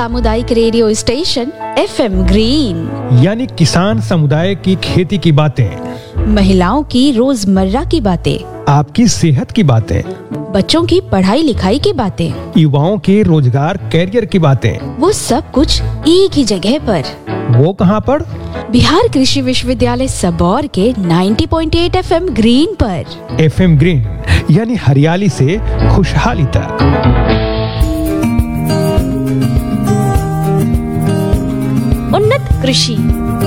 सामुदायिक radio station FM green, यानी किसान समुदाय की खेती की बातें, महिलाओं की रोजमर्रा की बातें, आपकी सेहत की बातें, बच्चों की पढ़ाई लिखाई की बातें, युवाओं के रोजगार कैरियर की बातें, वो सब कुछ एक ही जगह पर। वो कहाँ पर? बिहार कृषि विश्वविद्यालय सबौर के 90.8 FM ग्रीन पर। FM ग्रीन यानी हरियाली से खुशहाली तक। उन्नत कृषि।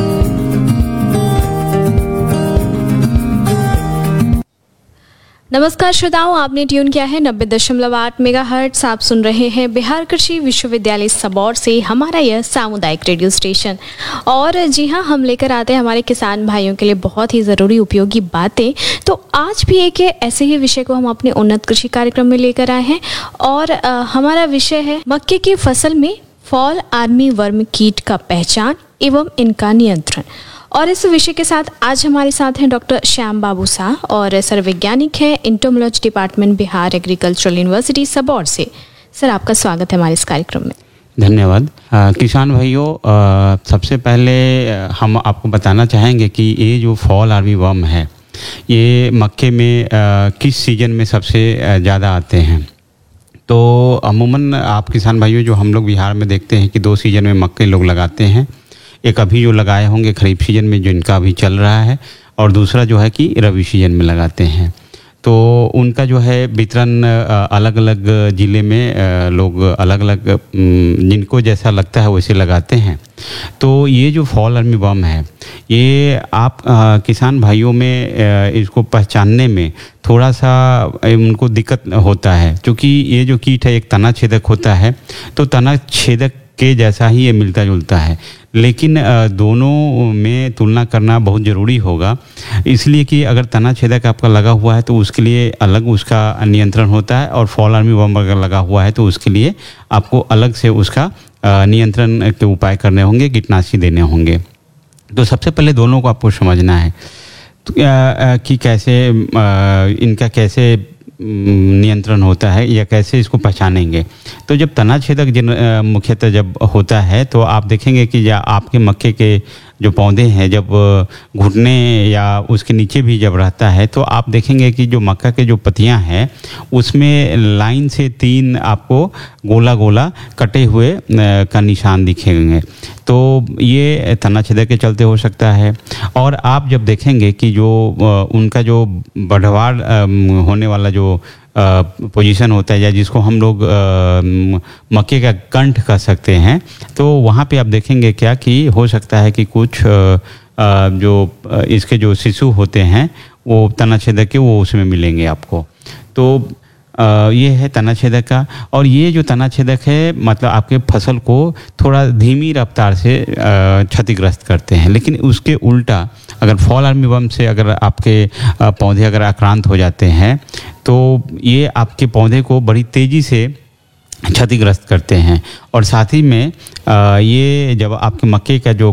नमस्कार श्रोताओं, आपने ट्यून किया है 90.8 मेगाहर्ट्ज। आप सुन रहे हैं बिहार कृषि विश्वविद्यालय सबौर से हमारा यह सामुदायिक रेडियो स्टेशन। और जी हाँ, हम लेकर आते हैं हमारे किसान भाइयों के लिए बहुत ही ज़रूरी उपयोगी बातें। तो आज भी एक ऐसे ही विषय को हम अपने उन्नत कृषि कार्यक्रम में लेकर आए हैं और हमारा विषय है मक्के की फसल में फॉल आर्मी वर्म कीट का पहचान एवं इनका नियंत्रण। और इस विषय के साथ आज हमारे साथ हैं डॉक्टर श्याम बाबू शाह और सर वैज्ञानिक है entomology department Bihar agricultural university Sabour से। सर, आपका स्वागत है हमारे इस कार्यक्रम में। धन्यवाद। किसान भाइयों, सबसे पहले हम आपको बताना चाहेंगे कि ये जो फॉल आर्मी वर्म है, ये मक्के में किस सीजन में सबसे ज़्यादा आते हैं। तो अमूमन आप किसान भाइयों, जो हम लोग बिहार में देखते हैं कि 2 सीजन में मक्के लोग लगाते हैं। एक अभी जो लगाए होंगे खरीफ सीजन में, जो इनका अभी चल रहा है, और दूसरा जो है कि रबी सीजन में लगाते हैं। तो उनका जो है वितरण अलग अलग ज़िले में लोग अलग अलग जिनको जैसा लगता है वैसे लगाते हैं। तो ये जो फॉल आर्मी वर्म है, ये आप किसान भाइयों में इसको पहचानने में थोड़ा सा उनको दिक्कत होता है, क्योंकि ये जो कीट है एक तना छेदक होता है। तो तना छेदक के जैसा ही ये मिलता जुलता है, लेकिन दोनों में तुलना करना बहुत ज़रूरी होगा। इसलिए कि अगर तना छेदक आपका लगा हुआ है तो उसके लिए अलग उसका नियंत्रण होता है, और फॉल आर्मी वर्म अगर लगा हुआ है तो उसके लिए आपको अलग से उसका नियंत्रण के उपाय करने होंगे, कीटनाशी देने होंगे। तो सबसे पहले दोनों को आपको समझना है कि कैसे इनका कैसे नियंत्रण होता है या कैसे इसको पहचानेंगे। तो जब तना छेदक मुख्यतः जब होता है तो आप देखेंगे कि आपके मक्के के जो पौधे हैं, जब घुटने या उसके नीचे भी जब रहता है, तो आप देखेंगे कि जो मक्का के जो पत्तियां हैं उसमें लाइन से 3 आपको गोला गोला कटे हुए का निशान दिखेंगे। तो ये तना छेदक के चलते हो सकता है। और आप जब देखेंगे कि जो उनका जो बढ़वार होने वाला जो पोजीशन होता है, या जिसको हम लोग मक्के का कंठ कह सकते हैं, तो वहाँ पे आप देखेंगे क्या कि हो सकता है कि कुछ जो इसके जो शिशु होते हैं वो तना छेदक के वो उसमें मिलेंगे आपको। तो ये है तना छेदक का। और ये जो तना छेदक है, मतलब आपके फसल को थोड़ा धीमी रफ्तार से क्षतिग्रस्त करते हैं। लेकिन उसके उल्टा अगर फॉल आर्मी वर्म से अगर आपके पौधे अगर आक्रांत हो जाते हैं तो ये आपके पौधे को बड़ी तेज़ी से क्षतिग्रस्त करते हैं। और साथ ही में ये जब आपके मक्के का जो